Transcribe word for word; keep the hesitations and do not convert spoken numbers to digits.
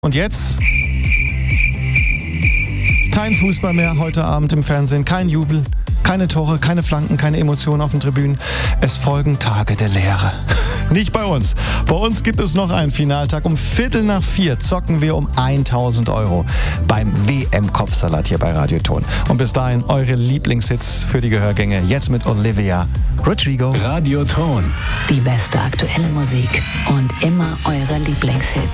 Und jetzt kein Fußball mehr heute Abend im Fernsehen, kein Jubel, keine Tore, keine Flanken, keine Emotionen auf den Tribünen. Es folgen Tage der Leere. Nicht bei uns. Bei uns gibt es noch einen Finaltag. Um Viertel nach vier zocken wir um tausend Euro beim W M-Kopfsalat hier bei Radio Ton. Und bis dahin eure Lieblingshits für die Gehörgänge. Jetzt mit Olivia Rodrigo. Radio Ton. Die beste aktuelle Musik und immer eure Lieblingshits.